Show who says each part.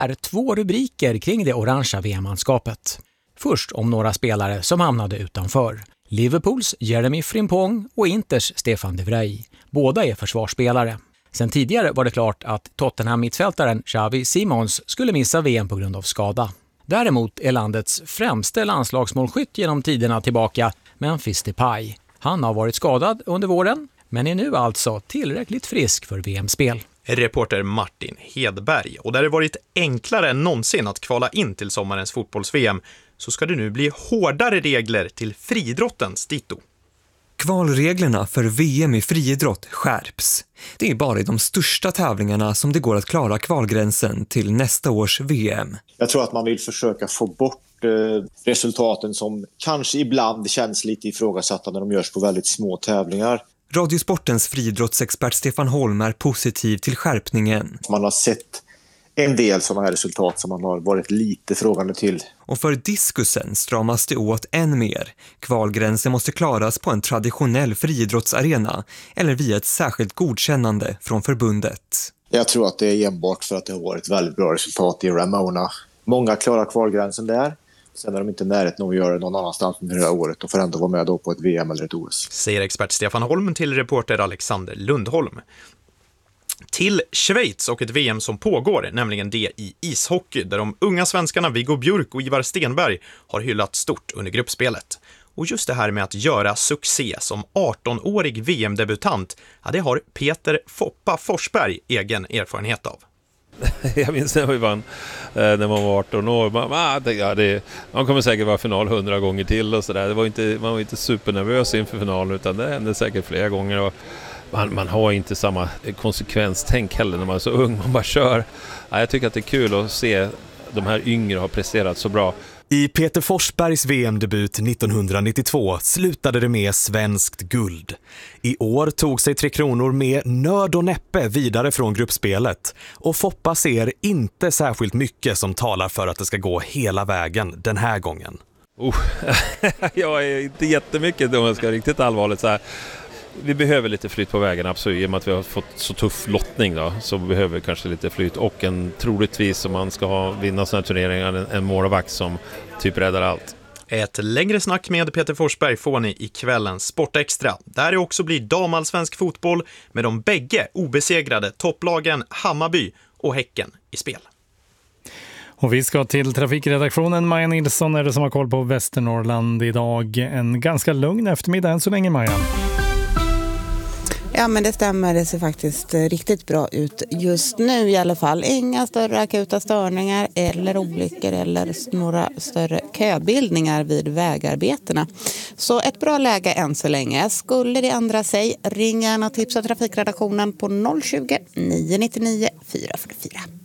Speaker 1: är 2 rubriker kring det orangea VM-manskapet. Först om några spelare som hamnade utanför. Liverpools Jeremy Frimpong och Inters Stefan de Vrij. Båda är försvarsspelare. Sen tidigare var det klart att Tottenham-mittfältaren Xavi Simons skulle missa VM på grund av skada. Däremot är landets främste landslagsmålskytt genom tiderna tillbaka, Memphis Depay. Han har varit skadad under våren, men är nu alltså tillräckligt frisk för VM-spel.
Speaker 2: Reporter Martin Hedberg. Och där det varit enklare än någonsin att kvala in till sommarens fotbolls-VM så ska det nu bli hårdare regler till friidrottens dito.
Speaker 3: Kvalreglerna för VM i friidrott skärps. Det är bara i de största tävlingarna som det går att klara kvalgränsen till nästa års VM.
Speaker 4: Jag tror att man vill försöka få bort resultaten som kanske ibland känns lite ifrågasatta när de görs på väldigt små tävlingar.
Speaker 3: Radiosportens friidrottsexpert Stefan Holm är positiv till skärpningen.
Speaker 4: Man har sett en del sådana här resultat som man har varit lite frågande till.
Speaker 3: Och för diskusen stramas det åt än mer. Kvalgränsen måste klaras på en traditionell friidrottsarena eller via ett särskilt godkännande från förbundet.
Speaker 4: Jag tror att det är enbart för att det har varit väldigt bra resultat i Ramona. Många klarar kvalgränsen där. Sen är de inte närheten att göra det någon annanstans under det här året och får ändå vara med då på ett VM eller ett OS.
Speaker 2: Säger expert Stefan Holm till reporter Alexander Lundholm. Till Schweiz och ett VM som pågår, nämligen det i ishockey, där de unga svenskarna Viggo Björk och Ivar Stenberg har hyllat stort under gruppspelet. Och just det här med att göra succé som 18-årig VM-debutant, ja, det har Peter Foppa Forsberg egen erfarenhet av.
Speaker 5: Jag minns när vi vann när man var 18 år. Man kommer säkert vara final 100 gånger till och sådär. Man var inte supernervös inför finalen, utan det hände säkert flera gånger. Och man har inte samma konsekvenstänk heller när man är så ung. Man bara kör. Ja, jag tycker att det är kul att se de här yngre har presterat så bra.
Speaker 6: I Peter Forsbergs VM-debut 1992 slutade det med svenskt guld. I år tog sig Tre Kronor med nöd och näppe vidare från gruppspelet. Och Foppa ser inte särskilt mycket som talar för att det ska gå hela vägen den här gången.
Speaker 5: Jag är inte jättemycket om jag ska riktigt allvarligt så här. Vi behöver lite flyt på vägen, absolut. I och med att vi har fått så tuff lottning då, så behöver vi kanske lite flyt. Och troligtvis om man ska vinna sådana här turneringar, en målvakt som typ räddar allt.
Speaker 2: Ett längre snack med Peter Forsberg får ni i kvällens Sportextra. Där det också blir damallsvensk fotboll med de bägge obesegrade topplagen Hammarby och Häcken i spel.
Speaker 7: Och vi ska till trafikredaktionen. Maja Nilsson är det som har koll på Västernorrland idag. En ganska lugn eftermiddag än så länge, Maja.
Speaker 8: Ja, men det stämmer. Det ser faktiskt riktigt bra ut just nu i alla fall. Inga större akuta störningar eller olyckor eller några större köbildningar vid vägarbetena. Så ett bra läge än så länge. Skulle det ändra sig, ring gärna och tipsa trafikredaktionen på 020 999 444.